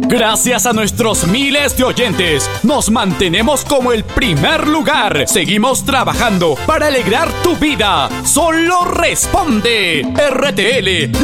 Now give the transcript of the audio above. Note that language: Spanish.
Gracias a nuestros miles de oyentes, nos mantenemos como el primer lugar. Seguimos trabajando para alegrar tu vida. Solo responde. RTL,